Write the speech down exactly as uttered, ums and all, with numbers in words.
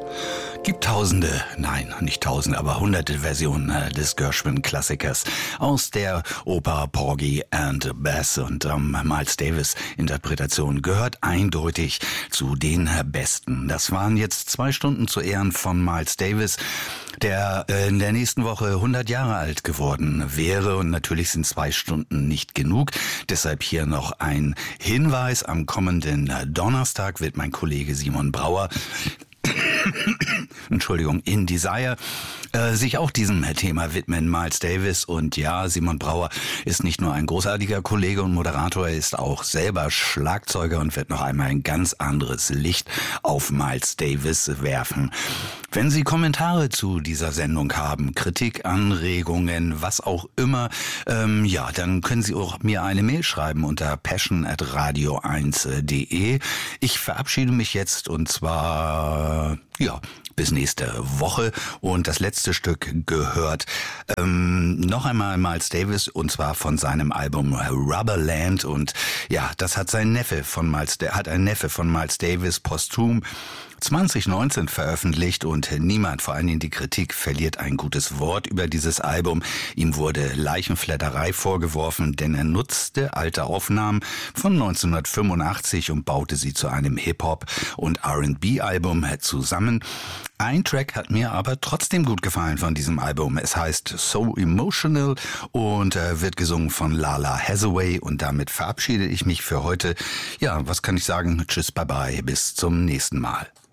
Gibt tausende, nein, nicht tausende, aber hunderte Versionen äh, des Gershwin-Klassikers aus der Oper Porgy and Bess, und ähm, Miles Davis Interpretation gehört eindeutig zu den besten. Das waren jetzt zwei Stunden zu Ehren von Miles Davis, der äh, in der nächsten Woche hundert Jahre alt geworden wäre, und natürlich sind zwei Stunden nicht genug. Deshalb hier noch ein Hinweis: Am kommenden Donnerstag wird mein Kollege Simon Brauer Entschuldigung, in Desire, äh, sich auch diesem Thema widmen, Miles Davis. Und ja, Simon Brauer ist nicht nur ein großartiger Kollege und Moderator, er ist auch selber Schlagzeuger und wird noch einmal ein ganz anderes Licht auf Miles Davis werfen. Wenn Sie Kommentare zu dieser Sendung haben, Kritik, Anregungen, was auch immer, ähm, ja, dann können Sie auch mir eine Mail schreiben unter passion at radio eins punkt de. Ich verabschiede mich jetzt, und zwar, ja, bis nächste Woche. Und das letzte Stück gehört ähm, noch einmal Miles Davis, und zwar von seinem Album Rubberland. Und ja, das hat sein Neffe von Miles, der hat ein Neffe von Miles Davis posthum zwanzig neunzehn veröffentlicht, und niemand, vor allem die Kritik, verliert ein gutes Wort über dieses Album. Ihm wurde Leichenflatterei vorgeworfen, denn er nutzte alte Aufnahmen von neunzehnhundertfünfundachtzig und baute sie zu einem Hip-Hop- und R and B-Album zusammen. Ein Track hat mir aber trotzdem gut gefallen von diesem Album. Es heißt So Emotional und äh, wird gesungen von Lala Hathaway, und damit verabschiede ich mich für heute. Ja, was kann ich sagen? Tschüss, bye bye, bis zum nächsten Mal.